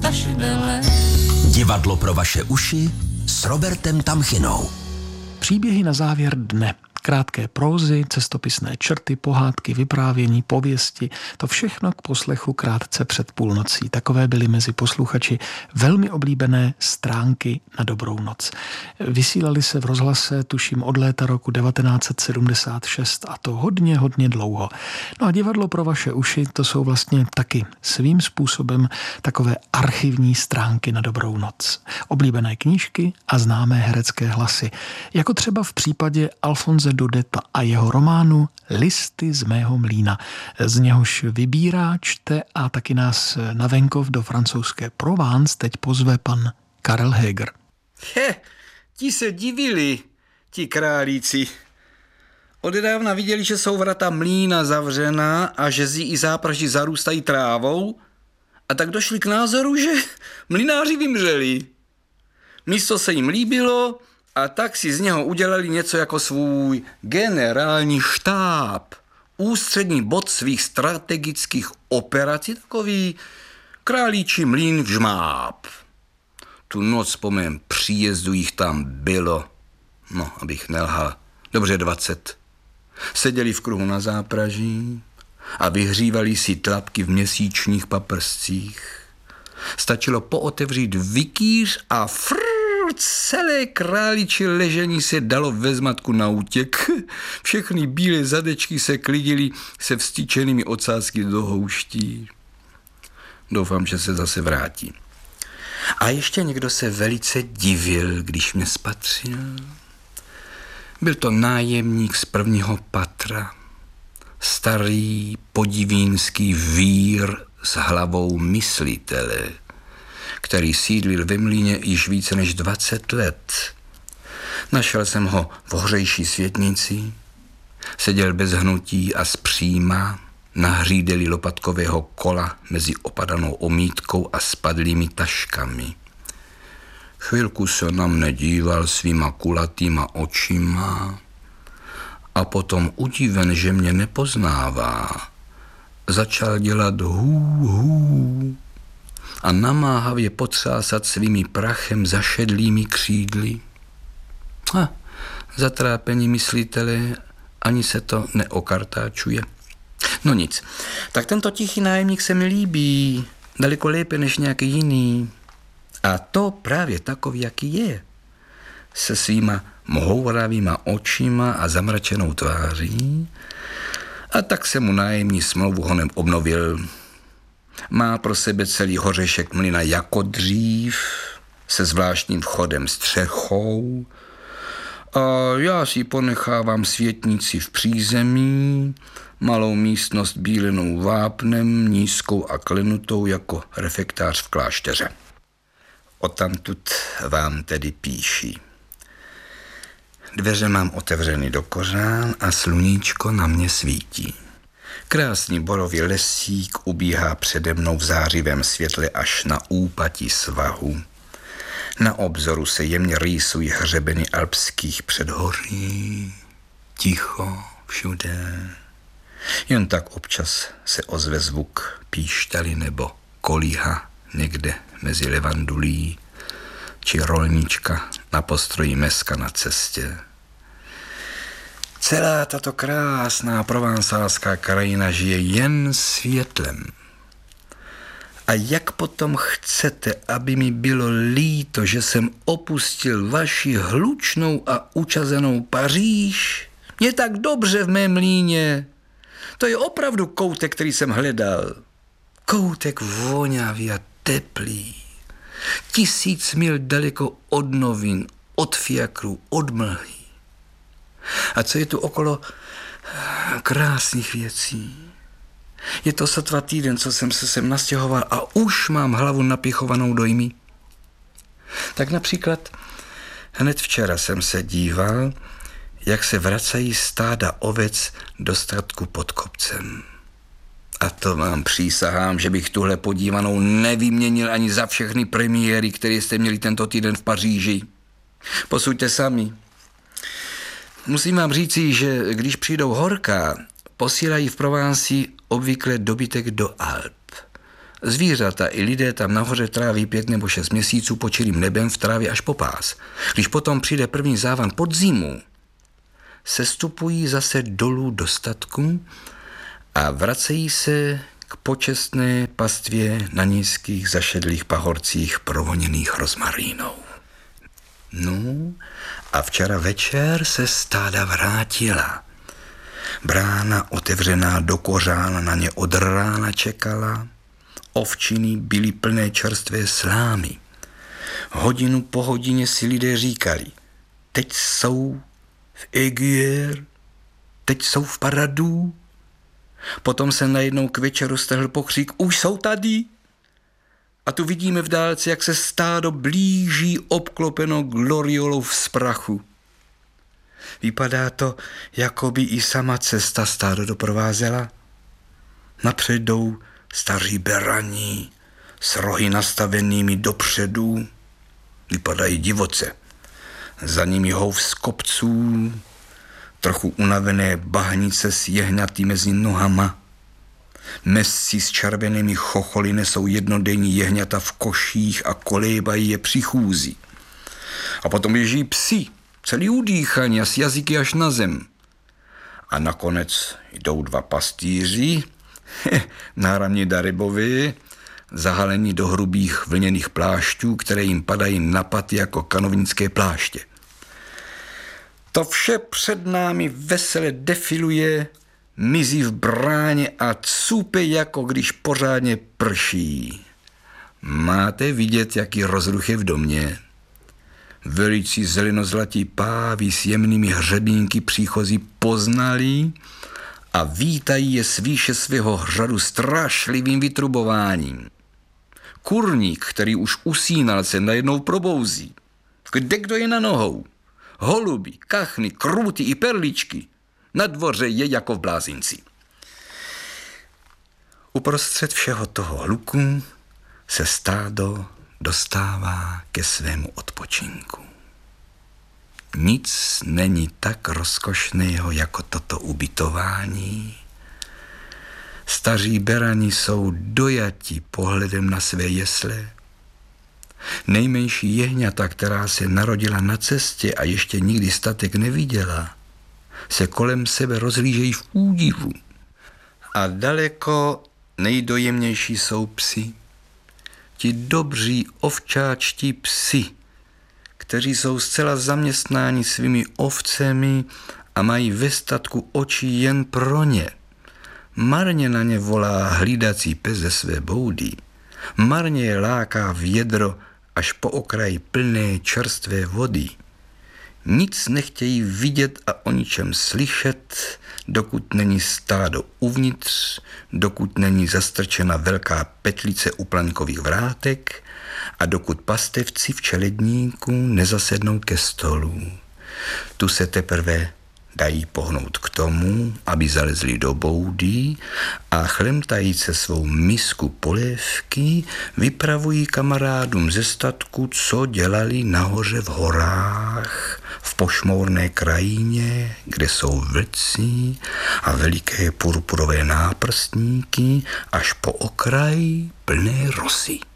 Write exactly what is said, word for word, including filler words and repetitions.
Passchendaele. Divadlo pro vaše uši s Robertem Tamchinou. Příběhy na závěr dne. Krátké prózy, cestopisné črty, pohádky, vyprávění, pověsti, to všechno k poslechu krátce před půlnocí. Takové byly mezi posluchači velmi oblíbené stránky na dobrou noc. Vysílali se v rozhlase, tuším, od léta roku devatenáct set sedmdesát šest a to hodně, hodně dlouho. No a divadlo pro vaše uši, to jsou vlastně taky svým způsobem takové archivní stránky na dobrou noc. Oblíbené knížky a známé herecké hlasy. Jako třeba v případě Alfonse Dudeta a jeho románu Listy z mého mlýna. Z něhož vybírá, čte a taky nás na venkov do francouzské Provence teď pozve pan Karel Heger. He, ti se divili, ti králíci. Odedávna viděli, že jsou vrata mlýna zavřená a že zí i zápraží zarůstají trávou, a tak došli k názoru, že mlynáři vymřeli. Místo se jim líbilo, a tak si z něho udělali něco jako svůj generální štáb. Ústřední bod svých strategických operací, takový králíčí mlýn v Žmáb. Tu noc po mém příjezdu jich tam bylo, no, abych nelhal, dobře dvacet. Seděli v kruhu na zápraží a vyhřívali si tlapky v měsíčních paprscích. Stačilo pootevřít vikýř a frrr, celé králiči ležení se dalo ve zmatku na útěk. Všechny bílé zadečky se klidily se vstyčenými ocásky do houští. Doufám, že se zase vrátí. A ještě někdo se velice divil, když mě spatřil. Byl to nájemník z prvního patra. Starý podivínský vír s hlavou myslitele, který sídlil ve mlýně již více než dvacet let. Našel jsem ho v hořejší světnici, seděl bez hnutí a zpříma na hřídeli lopatkového kola mezi opadanou omítkou a spadlými taškami. Chvilku se na mne díval svýma kulatýma očima a potom udiven, že mě nepoznává, začal dělat hů, hů a namáhavě potřásat svými prachem zašedlými křídly. Ha, zatrápení myslitele, ani se to neokartáčuje. No nic, tak tento tichý nájemník se mi líbí, daleko lépe než nějaký jiný. A to právě takový, jaký je. Se svýma mohouravýma očima a zamračenou tváří. A tak se mu nájemní smlouvu honem obnovil. Má pro sebe celý hořešek mlyna jako dřív, se zvláštním vchodem střechou. A já si ponechávám světnici v přízemí, malou místnost bílenou vápnem, nízkou a klenutou jako refektář v klášteře. Odtamtud vám tedy píší. Dveře mám otevřeny do kořán a sluníčko na mě svítí. Krásný borový lesík ubíhá přede mnou v zářivém světle až na úpatí svahu. Na obzoru se jemně rýsují hřebeny alpských předhoří. Ticho všude. Jen tak občas se ozve zvuk píšťaly nebo kolíha někde mezi levandulí, či rolnička na postroji meska na cestě. Celá tato krásná provansálská krajina žije jen světlem. A jak potom chcete, aby mi bylo líto, že jsem opustil vaši hlučnou a učazenou Paříž? Je tak dobře v mém mlýně. To je opravdu koutek, který jsem hledal. Koutek vonavý a teplý. Tisíc mil daleko od novin, od fiakru, od mlhy. A co je tu okolo krásných věcí? Je to sotva týden, co jsem se sem nastěhoval a už mám hlavu napichovanou dojmy. Tak například hned včera jsem se díval, jak se vracají stáda ovec do statku pod kopcem. A to vám přísahám, že bych tuhle podívanou nevyměnil ani za všechny premiéry, které jste měli tento týden v Paříži. Posuďte sami. Musím vám říci, že když přijdou horká, posílají v Provenci obvykle dobytek do Alp. Zvířata i lidé tam nahoře tráví pět nebo šest měsíců pod čirým nebem v trávě až po pás. Když potom přijde první závan podzimu, sestupují zase dolů do statku a vracejí se k počestné pastvě na nízkých zašedlých pahorcích provoněných rozmarínou. No a včera večer se stáda vrátila. Brána otevřená do kořán na ně od rána čekala. Ovčiny byly plné čerstvé slámy. Hodinu po hodině si lidé říkali, teď jsou v Aiguière, teď jsou v Paradou. Potom se najednou k večeru strhl pokřik, už jsou tady. A tu vidíme v dálce, jak se stádo blíží obklopeno gloriolou v sprachu. Vypadá to, jako by i sama cesta stádo doprovázela. Napřed jdou staří berani s rohy nastavenými dopředu. Vypadají divoce. Za nimi hov z kopců, trochu unavené bahnice s jehňaty mezi nohama. Mesci s červenými chocholy nesou jednodenní jehňata v koších a kolejbají je při chůzi. A potom běží psi, celý udýchaní a s jazyky až na zem. A nakonec jdou dva pastýři, náramně Darybovi, zahalení do hrubých vlněných plášťů, které jim padají na paty jako kanovnické pláště. To vše před námi vesele defiluje, mizí v bráně a cupe, jako když pořádně prší. Máte vidět, jaký rozruch je v domě. Velicí zelenozlatí páví s jemnými hřebínky příchozí poznali a vítají je s výše svého hřadu strašlivým vytrubováním. Kurník, který už usínal, se najednou probouzí. Kde kdo je na nohou? Holuby, kachny, krůty i perličky. Na dvoře je jako v blázinci. Uprostřed všeho toho hluku se stádo dostává ke svému odpočinku. Nic není tak rozkošného jako toto ubytování. Staří berani jsou dojati pohledem na své jesle. Nejmenší jehňata, která se narodila na cestě a ještě nikdy statek neviděla, se kolem sebe rozhlížejí v údivu. A daleko nejdojemnější jsou psi. Ti dobří ovčáčtí psi, kteří jsou zcela zaměstnáni svými ovcemi a mají ve statku oči jen pro ně. Marně na ně volá hlídací pes ze své boudy. Marně je láká vědro až po okraj plné čerstvé vody. Nic nechtějí vidět a o ničem slyšet, dokud není stádo uvnitř, dokud není zastrčena velká petlice u plankových vrátek a dokud pastevci v čeledníku nezasednou ke stolu. Tu se teprve dají pohnout k tomu, aby zalezli do boudy a chlemtajíce svou misku polévky vypravují kamarádům ze statku, co dělali nahoře v horách, v pošmourné krajině, kde jsou vlci a veliké purpurové náprstníky až po okraj plné rosy.